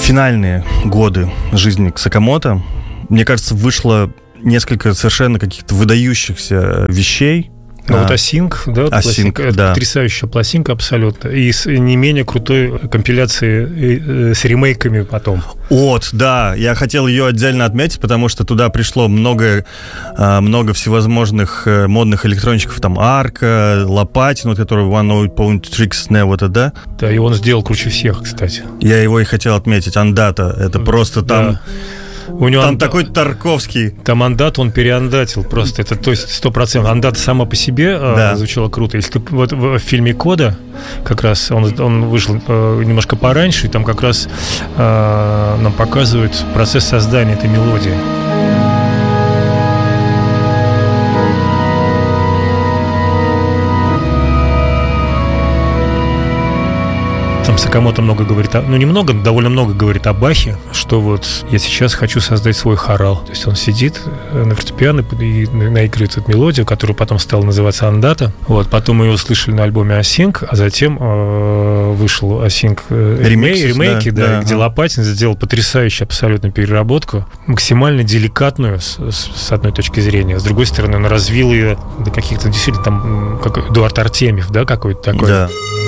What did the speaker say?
финальные годы жизни Сакамото, мне кажется, вышло несколько совершенно каких-то выдающихся вещей. Ну вот Async, да, Async, это потрясающая пластинка абсолютно. И с не менее крутой компиляцией с ремейками потом. Вот, да, я хотел ее отдельно отметить, потому что туда пришло много всевозможных модных электронщиков, там Арка, Лопатин, вот который One Point Tricks Never, да? Да, и он сделал круче всех, кстати. Я его и хотел отметить, Андата, это просто там... У него там такой Тарковский. Там Андат, он переандатил просто. Это, то есть 100%. Андат сама по себе звучала круто. Если ты вот в фильме «Кода», как раз он вышел немножко пораньше, и там как раз нам показывают процесс создания этой мелодии. Там Сакамото много говорит, довольно много говорит о Бахе, что вот я сейчас хочу создать свой хорал. То есть он сидит на фортепиано и наигрывает эту мелодию, которая потом стала называться «Андата». Вот, потом мы ее услышали на альбоме «Async», а затем вышел «Async» ремейки, где Лопатин сделал потрясающую абсолютно переработку, максимально деликатную с одной точки зрения. С другой стороны, он развил ее до каких-то действительно там, как Эдуард Артемьев, да, какой-то такой. Да.